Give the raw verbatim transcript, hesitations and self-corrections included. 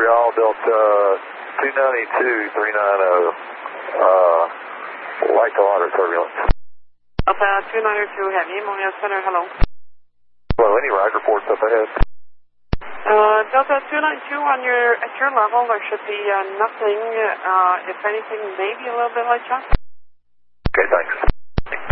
Montreal, Delta two ninety-two, three ninety, uh, light to water turbulence. Delta two ninety-two Heavy, Montreal Center, hello. Hello, any ride reports up ahead? Uh, Delta two ninety-two, on your, at your level, there should be uh, nothing, uh, if anything, maybe a little bit light chop. Okay, thanks.